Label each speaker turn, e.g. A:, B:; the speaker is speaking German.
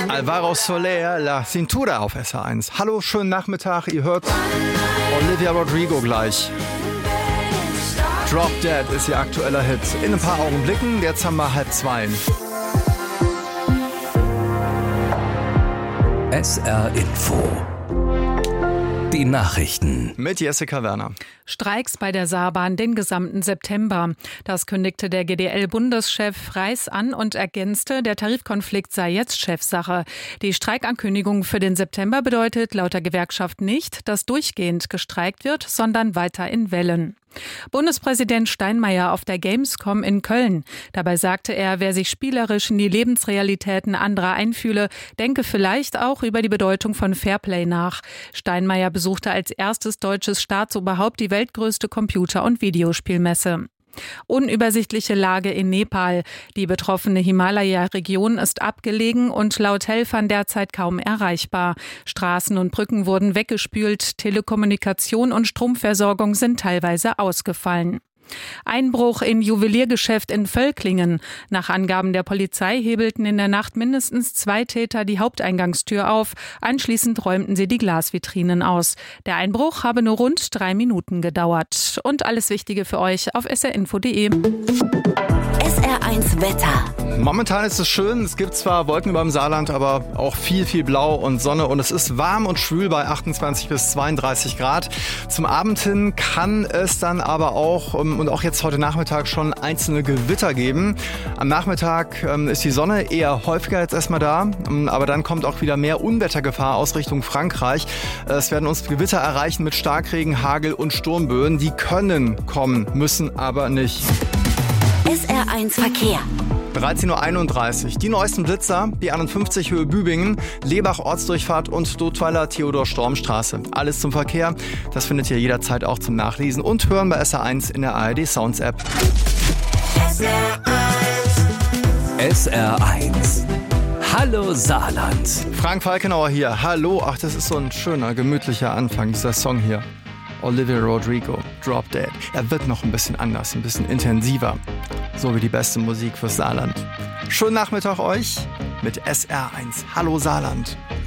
A: Alvaro Soler, La Cintura auf SR1. Hallo, schönen Nachmittag. Ihr hört Olivia Rodrigo gleich. Drop Dead ist ihr aktueller Hit. In ein paar Augenblicken, jetzt haben wir 1:30.
B: SR Info. Die Nachrichten.
A: Mit Jessica Werner.
C: Streiks bei der Saarbahn den gesamten September. Das kündigte der GDL-Bundeschef Reiß an und ergänzte, der Tarifkonflikt sei jetzt Chefsache. Die Streikankündigung für den September bedeutet laut der Gewerkschaft nicht, dass durchgehend gestreikt wird, sondern weiter in Wellen. Bundespräsident Steinmeier auf der Gamescom in Köln. Dabei sagte er, wer sich spielerisch in die Lebensrealitäten anderer einfühle, denke vielleicht auch über die Bedeutung von Fairplay nach. Steinmeier besuchte als erstes deutsches Staatsoberhaupt die weltgrößte Computer- und Videospielmesse. Unübersichtliche Lage in Nepal. Die betroffene Himalaya-Region ist abgelegen und laut Helfern derzeit kaum erreichbar. Straßen und Brücken wurden weggespült, Telekommunikation und Stromversorgung sind teilweise ausgefallen. Einbruch in Juweliergeschäft in Völklingen. Nach Angaben der Polizei hebelten in der Nacht mindestens 2 Täter die Haupteingangstür auf. Anschließend räumten sie die Glasvitrinen aus. Der Einbruch habe nur rund 3 Minuten gedauert. Und alles Wichtige für euch auf srinfo.de.
D: SR1 Wetter.
A: Momentan ist es schön, es gibt zwar Wolken über dem Saarland, aber auch viel Blau und Sonne und es ist warm und schwül bei 28 bis 32 Grad. Zum Abend hin kann es dann aber auch und auch jetzt heute Nachmittag schon einzelne Gewitter geben. Am Nachmittag ist die Sonne eher häufiger jetzt erstmal da, aber dann kommt auch wieder mehr Unwettergefahr aus Richtung Frankreich. Es werden uns Gewitter erreichen mit Starkregen, Hagel und Sturmböen. Die können kommen, müssen aber nicht.
D: SR1 Verkehr.
A: 13.31 Uhr. Die neuesten Blitzer, die 51 Höhe Bübingen, Lebach Ortsdurchfahrt und Dotweiler Theodor-Storm-Straße. Alles zum Verkehr. Das findet ihr jederzeit auch zum Nachlesen und hören bei SR1 in der ARD Sounds App.
B: SR1. Hallo Saarland.
A: Frank Falkenauer hier. Hallo. Ach, das ist so ein schöner, gemütlicher Anfang, dieser Song hier. Olivia Rodrigo, Drop Dead. Er wird noch ein bisschen anders, ein bisschen intensiver. So wie die beste Musik fürs Saarland. Schönen Nachmittag euch mit SR1. Hallo Saarland.